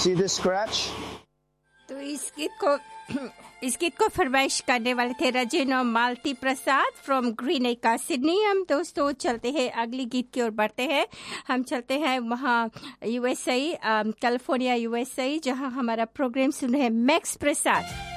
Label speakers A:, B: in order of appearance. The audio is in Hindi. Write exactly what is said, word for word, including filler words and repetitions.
A: See this scratch?
B: तो इस गीत को इस गीत को फरमाइश करने वाले थे रजन और मालती प्रसाद फ्रॉम ग्रीन एका सिडनी। हम दोस्तों चलते हैं अगली गीत की ओर बढ़ते हैं। हम चलते हैं वहाँ यूएसए कैलिफोर्निया यूएसए, जहाँ हमारा प्रोग्राम सुन रहे हैं मैक्स प्रसाद।